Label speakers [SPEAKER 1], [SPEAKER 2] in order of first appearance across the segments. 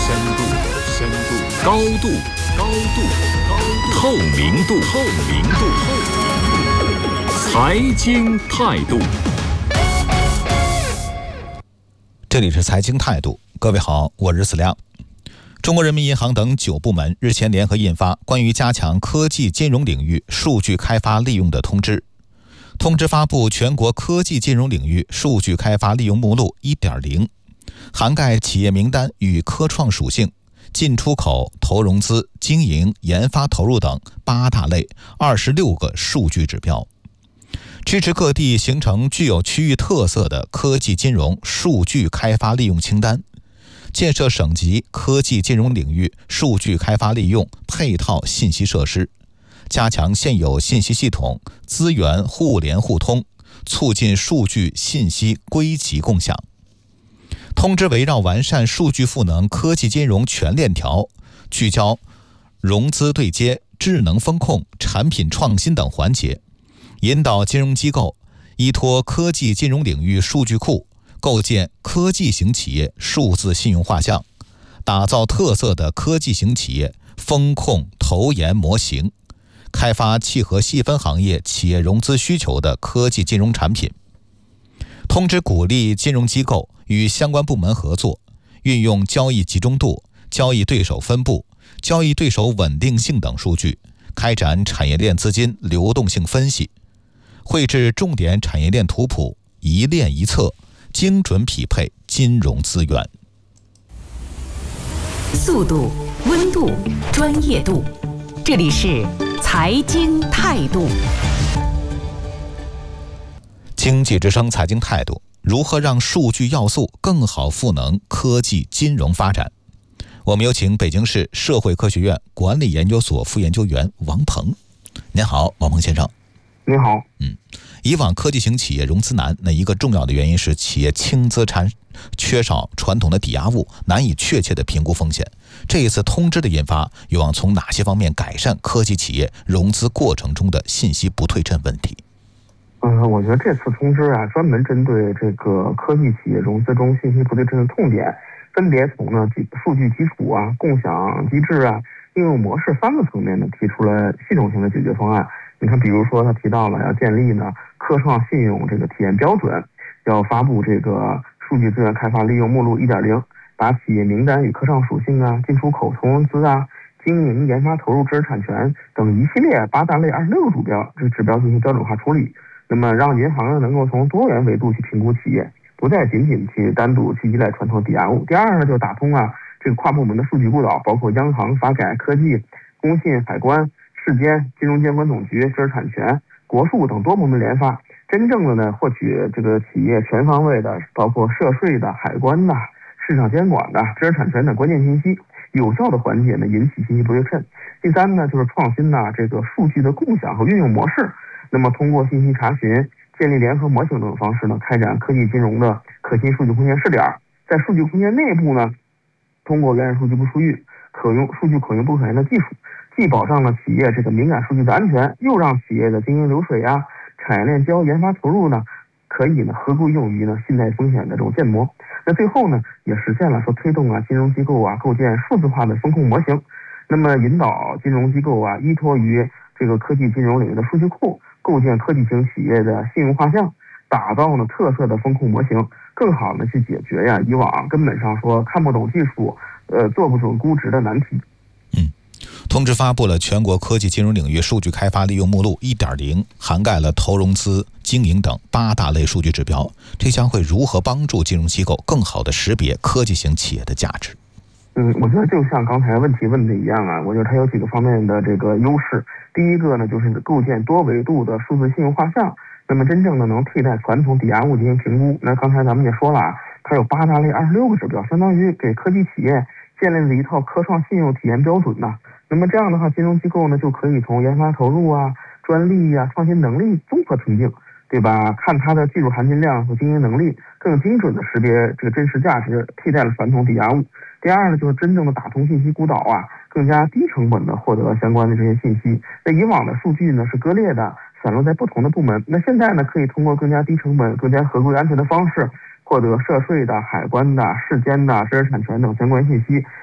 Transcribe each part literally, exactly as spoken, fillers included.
[SPEAKER 1] 深度，深度，高度，高度，高度，透明度，透明度，透明度，财经态度。
[SPEAKER 2] 这里是财经态度，各位好，我是子亮。中国人民银行等九部门日前联合印发关于加强科技金融领域数据开发利用的通知。通知发布全国科技金融领域数据开发利用目录 一点零， 涵盖企业名单与科创属性、进出口、投融资、经营、研发投入等八大类二十六个数据指标，支持各地形成具有区域特色的科技金融数据开发利用清单，建设省级科技金融领域数据开发利用配套信息设施，加强现有信息系统资源互联互通，促进数据信息归集共享。通知围绕完善数据赋能科技金融全链条，聚焦融资对接、智能风控、产品创新等环节，引导金融机构依托科技金融领域数据库，构建科技型企业数字信用画像，打造特色的科技型企业风控投研模型，开发契合细分行业企业融资需求的科技金融产品。通知鼓励金融机构与相关部门合作，运用交易集中度、交易对手分布、交易对手稳定性等数据，开展产业链资金流动性分析，绘制重点产业链图谱，一链一策，精准匹配金融资源。
[SPEAKER 3] 速度、温度、专业度，这里是财经态度。
[SPEAKER 2] 经济之声财经态度，如何让数据要素更好赋能科技金融发展？我们有请北京市社会科学院管理研究所副研究员王鹏。您好，王鹏先生。
[SPEAKER 4] 您好。
[SPEAKER 2] 嗯，以往科技型企业融资难，那一个重要的原因是企业轻资产，缺少传统的抵押物，难以确切的评估风险。这一次通知的印发，有望从哪些方面改善科技企业融资过程中的信息不对称问题？
[SPEAKER 4] 嗯，我觉得这次通知啊，专门针对这个科技企业融资中信息不对称的痛点，分别从呢数据基础啊、共享机制啊、应用模式三个层面呢，提出了系统性的解决方案。你看，比如说他提到了要建立呢科创信用这个体验标准，要发布这个数据资源开发利用目录 一点零， 把企业名单与科创属性啊、进出口投融资啊、经营研发投入知识产权等一系列八大类二十六个指标这个指标进行标准化处理。那么让银行呢能够从多元维度去评估企业，不再仅仅去单独去依赖传统抵押物。第二呢，就打通啊这个跨部门的数据孤岛，包括央行、法改、科技、工信、海关、市监、金融监管总局、知识产权、国数等多部门联发，真正的呢获取这个企业全方位的，包括涉税的、海关的、市场监管的、知识产权等关键信息，有效的缓解呢引起信息不对称。第三呢，就是创新呢这个数据的共享和运用模式。那么通过信息查询、建立联合模型等方式呢，开展科技金融的可信数据空间试点。在数据空间内部呢，通过原始数据不疏郁、可用数据可用不可言的技术，既保障了企业这个敏感数据的安全，又让企业的经营流水啊、产业链交易、研发投入呢，可以呢合规用于呢信贷风险的这种建模。那最后呢，也实现了说推动啊金融机构啊构建数字化的风控模型，那么引导金融机构啊依托于这个科技金融领域的数据库，构建科技型企业的信用画像，打造呢特色的风控模型，更好的去解决呀以往根本上说看不懂技术、呃做不准估值的难题。
[SPEAKER 2] 嗯，通知发布了全国科技金融领域数据开发利用目录 一点零， 涵盖了投融资、经营等八大类数据指标，这将会如何帮助金融机构更好的识别科技型企业的价值？
[SPEAKER 4] 嗯，我觉得就像刚才问题问的一样啊，我觉得它有几个方面的这个优势。第一个呢，就是构建多维度的数字信用画像，那么真正的能替代传统抵押物进行评估。那刚才咱们也说了啊，它有八大类二十六个指标，相当于给科技企业建立了一套科创信用体验标准呐、啊。那么这样的话，金融机构呢就可以从研发投入啊、专利啊、创新能力综合评定，对吧？看它的技术含金量和经营能力，更精准的识别这个真实价值，替代了传统抵押物。第二呢，就是真正的打通信息孤岛啊，更加低成本的获得相关的这些信息。那以往的数据呢是割裂的，散落在不同的部门。那现在呢，可以通过更加低成本、更加合规安全的方式，获得涉税的、海关的、市监的、知识产权等相关信息。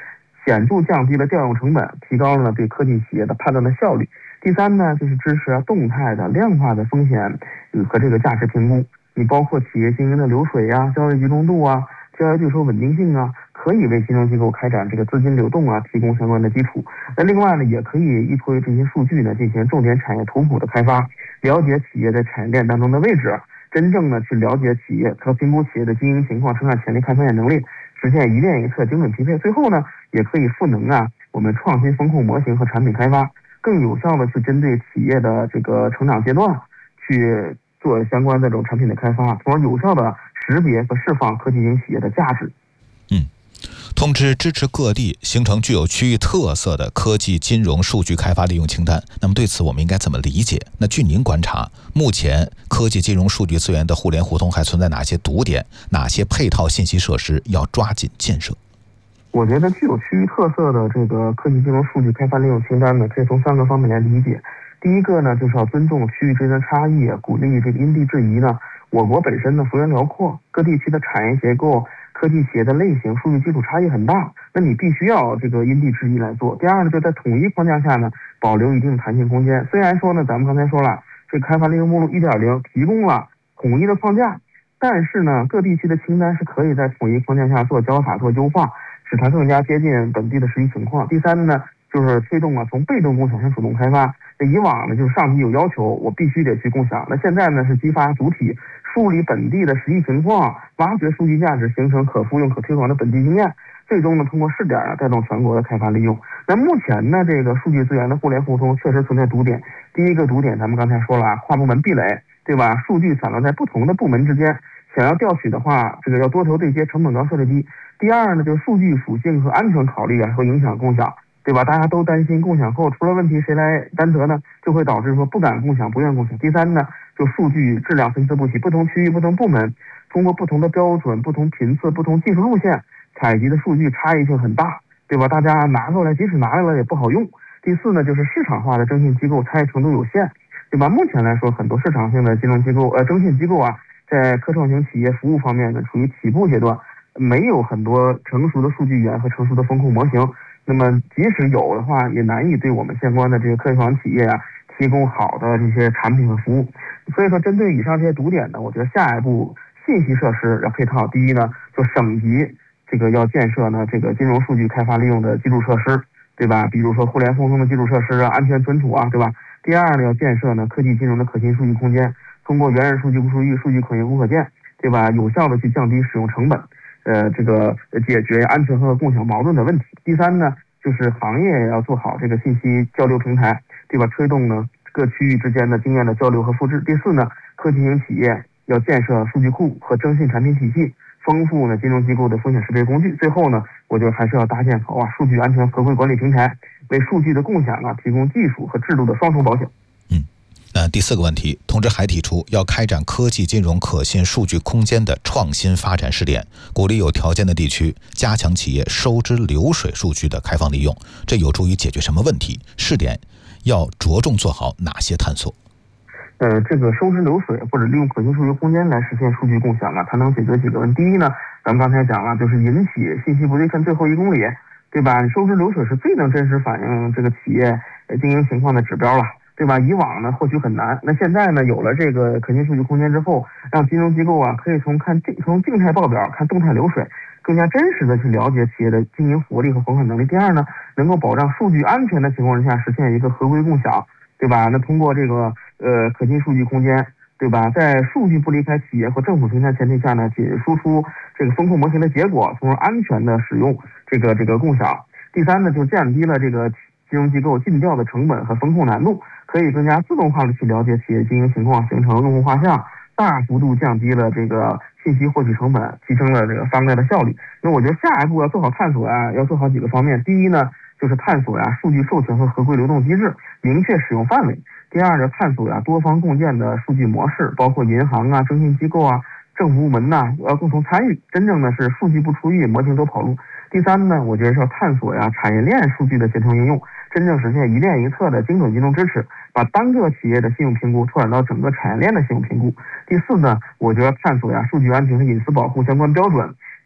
[SPEAKER 4] 显著降低了调用成本，提高了对科技企业的判断的效率。第三呢，就是支持啊动态的量化的风险和这个价值评估，你包括企业经营的流水啊、交易集中度啊、交易对手稳定性啊，可以为金融机构开展这个资金流动啊提供相关的基础。那另外呢，也可以依托于这些数据呢，进行重点产业图谱的开发，了解企业在产业链当中的位置，真正的去了解企业和评估企业的经营情况、生产潜力、看风险能力，实现一链一策、精准匹配。最后呢，也可以赋能啊我们创新风控模型和产品开发，更有效的去针对企业的这个成长阶段去做相关的这种产品的开发，从而有效的识别和释放科技型企业的价值。
[SPEAKER 2] 嗯，通知支持各地形成具有区域特色的科技金融数据开发利用清单。那么对此我们应该怎么理解？那据您观察，目前科技金融数据资源的互联互通还存在哪些堵点？哪些配套信息设施要抓紧建设？
[SPEAKER 4] 我觉得具有区域特色的这个科技金融数据开发利用清单呢，可以从三个方面来理解。第一个呢，就是要尊重区域之间的差异，鼓励这个因地制宜呢。我国本身呢幅员辽阔，各地区的产业结构、科技企业的类型、数据基础差异很大，那你必须要这个因地制宜来做。第二呢，就在统一框架下呢，保留一定弹性空间。虽然说呢，咱们刚才说了，这开发利用目录 一点零 提供了统一的框架，但是呢，各地区的清单是可以在统一框架下做交叉、做优化，使它更加接近本地的实际情况。第三呢，就是推动啊从被动共享向主动开发。那以往呢，就是上级有要求，我必须得去共享。那现在呢，是激发主体梳理本地的实际情况，挖掘数据价值，形成可复用、可推广的本地经验，最终呢，通过试点啊，带动全国的开发利用。那目前呢，这个数据资源的互联互通确实存在堵点。第一个堵点，咱们刚才说了啊，跨部门壁垒，对吧？数据散落在不同的部门之间，想要调取的话，这个要多头对接，成本高，效率低。第二呢，就是数据属性和安全考虑啊，会影响共享。对吧？大家都担心共享后出了问题谁来担责呢？就会导致说不敢共享、不愿共享。第三呢，就数据质量参差不齐，不同区域、不同部门通过不同的标准、不同频次、不同技术路线采集的数据差异性很大，对吧？大家拿过来，即使拿来了也不好用。第四呢，就是市场化的征信机构参与程度有限，对吧？目前来说，很多市场性的金融机构、呃征信机构啊，在科创型企业服务方面呢，处于起步阶段，没有很多成熟的数据源和成熟的风控模型。那么即使有的话，也难以对我们相关的这个科技创企业啊提供好的这些产品和服务。所以说，针对以上这些堵点呢，我觉得下一步信息设施要配套。第一呢，就省级这个要建设呢这个金融数据开发利用的基础设施，对吧？比如说互联互通的基础设施啊、安全存储啊，对吧？第二呢，要建设呢科技金融的可信数据空间，通过原始数据不属于数据可用无可见，对吧？有效的去降低使用成本。呃，这个解决安全和共享矛盾的问题。第三呢，就是行业也要做好这个信息交流平台，对吧？推动呢各区域之间的经验的交流和复制。第四呢，科技型企业要建设数据库和征信产品体系，丰富呢金融机构的风险识别工具。最后呢，我觉得还是要搭建好啊数据安全合规管理平台，为数据的共享啊提供技术和制度的双重保险。
[SPEAKER 2] 那第四个问题，通知还提出要开展科技金融可信数据空间的创新发展试点，鼓励有条件的地区加强企业收支流水数据的开放利用，这有助于解决什么问题？试点要着重做好哪些探索？
[SPEAKER 4] 呃，这个收支流水或者利用可信数据空间来实现数据共享啊，它能解决几个问题。第一呢，咱们刚才讲了，就是引起信息不对称最后一公里，对吧？收支流水是最能真实反映这个企业经营情况的指标了。对吧？以往呢或许很难，那现在呢有了这个可信数据空间之后，让金融机构啊可以从看静从静态报表看动态流水，更加真实的去了解企业的经营活力和还款能力。第二呢，能够保障数据安全的情况之下实现一个合规共享，对吧？那通过这个呃可信数据空间，对吧？在数据不离开企业和政府平台前提下呢，解输出这个风控模型的结果，从而安全的使用这个这个共享。第三呢，就降低了这个金融机构尽调的成本和风控难度，可以更加自动化的去了解企业经营情况，形成用户画像，大幅度降低了这个信息获取成本，提升了这个翻盖的效率。那我觉得下一步要做好探索啊，要做好几个方面。第一呢，就是探索呀数据授权和合规流动机制，明确使用范围。第二呢，探索呀多方共建的数据模式，包括银行啊、征信机构啊、政府部门呐、要共同参与，真正的是数据不出狱，模型都跑路。第三呢，我觉得是要探索呀产业链数据的协同应用，真正实现一链一策的精准金融支持，把单个企业的信用评估拓展到整个产业链的信用评估。第四呢，我觉得探索呀数据安全和隐私保护相关标准，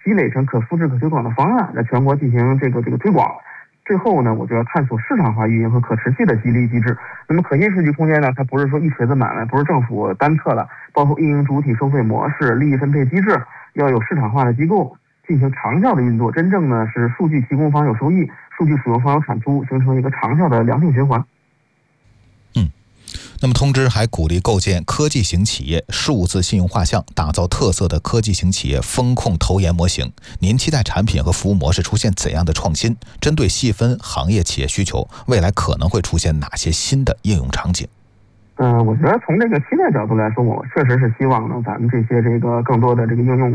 [SPEAKER 4] 积累成可复制、可推广的方案，在全国进行这个这个推广。最后呢，我就要探索市场化运营和可持续的激励机制。那么可信数据空间呢，它不是说一锤子买卖，不是政府单测的，包括运营主体、收费模式、利益分配机制，要有市场化的机构进行长效的运作，真正呢是数据提供方有收益，数据使用方有产出，形成一个长效的良性循环。
[SPEAKER 2] 嗯，那么通知还鼓励构建科技型企业数字信用画像，打造特色的科技型企业风控投研模型。您期待产品和服务模式出现怎样的创新？针对细分行业企业需求，未来可能会出现哪些新的应用场景？
[SPEAKER 4] 嗯、呃，我觉得从这个期待角度来说，我确实是希望呢，咱们这些这个更多的这个应用